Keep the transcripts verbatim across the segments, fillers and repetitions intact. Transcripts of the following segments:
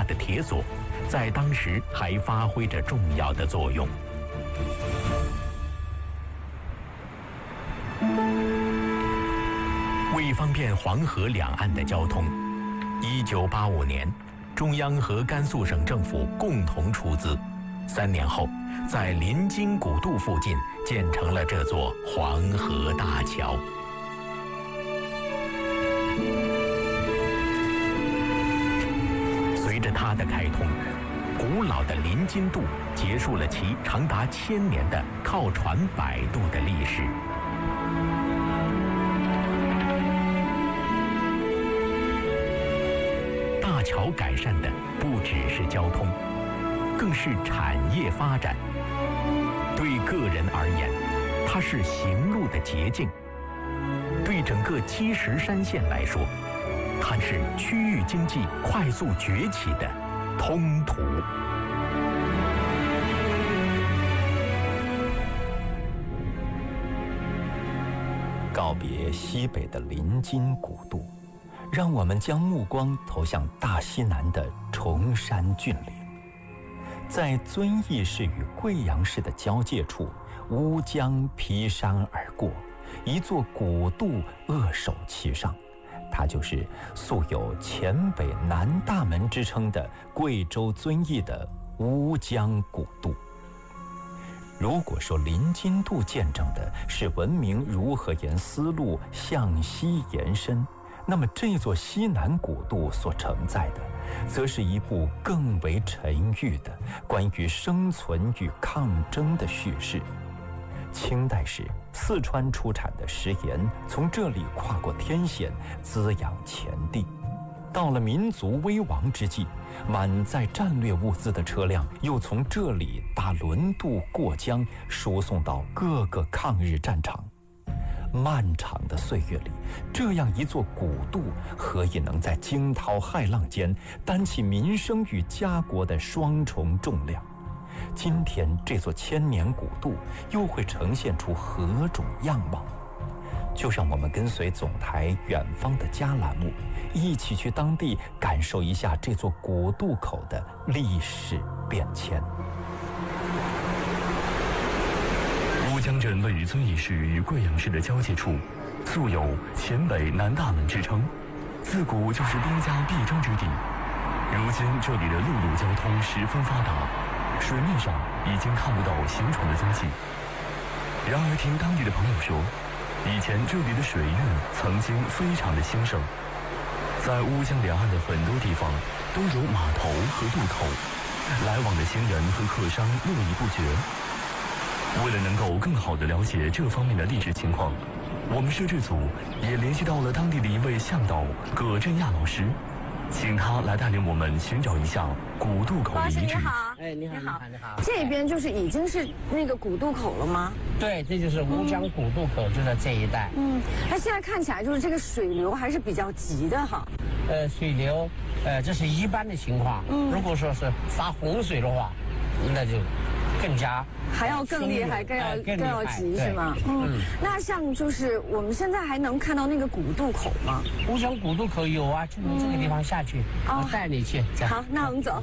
的铁索，在当时还发挥着重要的作用。为方便黄河两岸的交通，一九八五年，中央和甘肃省政府共同出资，三年后，在临津古渡附近建成了这座黄河大桥。随着它的开通，古老的临津渡结束了其长达千年的靠船摆渡的历史。大桥改善的不只是交通，更是产业发展。对个人而言，它是行路的捷径；对整个积石山县来说，它是区域经济快速崛起的通途。 告别西北的临津古渡，让我们将目光投向大西南的崇山峻岭。在遵义市与贵阳市的交界处，乌江劈山而过，一座古渡扼守其上。它就是素有黔北南大门之称的贵州遵义的乌江古渡。如果说临津渡见证的是文明如何沿丝路向西延伸，那么这座西南古渡所承载的，则是一部更为沉郁的关于生存与抗争的叙事。清代时，四川出产的食盐从这里跨过天险，滋养前地。到了民族危亡之际，满载战略物资的车辆又从这里搭轮渡过江，输送到各个抗日战场。漫长的岁月里，这样一座古渡，何以能在惊涛骇浪间担起民生与家国的双重重量？今天这座千年古渡又会呈现出何种样貌？就让我们跟随总台远方的家栏目，一起去当地感受一下这座古渡口的历史变迁。 乌江镇位于遵义市与贵阳市的交界处，素有黔北南大门之称，自古就是兵家必争之地。如今这里的陆路交通十分发达，水面上已经看不到行船的踪迹。然而听当地的朋友说，以前这里的水运曾经非常的兴盛，在乌江两岸的很多地方都有码头和渡口，来往的行人和客商络绎不绝。为了能够更好地了解这方面的历史情况，我们摄制组也联系到了当地的一位向导葛振亚老师，请他来带领我们寻找一下古渡口的遗址。 你好， 哎，你好，你好，你好。 这边就是已经是那个古渡口了吗？ 对，这就是乌江古渡口，就在这一带。 嗯，它现在看起来就是这个水流还是比较急的哈。 呃，水流，呃，这是一般的情况。嗯，如果说是发洪水的话，那就更加还要更厉害，更要更要急是吗？嗯，那像就是我们现在还能看到那个古渡口吗？ 乌江古渡口有啊，就从这个地方下去，我带你去。 好，那我们走。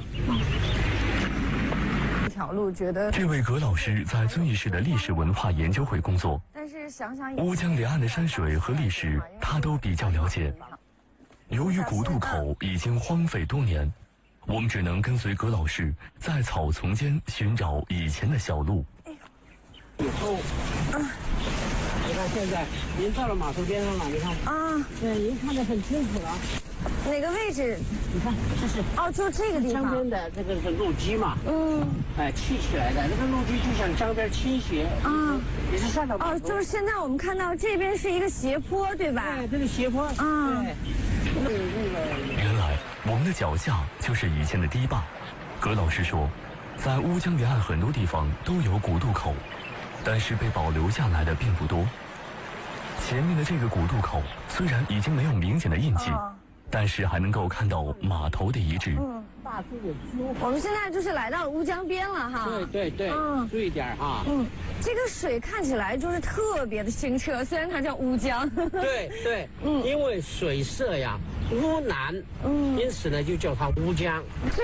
这条路觉得这位葛老师在遵义市的历史文化研究会工作， 但是想想乌江两岸的山水和历史他都比较了解。由于古渡口已经荒废多年，我们只能跟随葛老师在草丛间寻找以前的小路。 以后，啊，你看现在您到了码头边上了，你看啊， 对，您看得很清楚了。 哪个位置？ 你看，这是哦，就这个地方。 江边的这个是路基嘛？ 嗯， 哎，砌起来的那个路基就像江边倾斜啊，也是上到哦，就是现在我们看到这边是一个斜坡，对吧？ 对，这个斜坡啊。对。 原来我们的脚下就是以前的堤坝。葛老师说，在乌江沿岸很多地方都有古渡口，但是被保留下来的并不多。前面的这个古渡口虽然已经没有明显的印记，哦，但是还能够看到码头的遗址。 嗯，大树的枝。我们现在就是来到乌江边了哈。 对对对，嗯，注意点哈。 嗯，这个水看起来就是特别的清澈，虽然它叫乌江。 对对，嗯，因为水色呀乌蓝，嗯，因此呢就叫它乌江。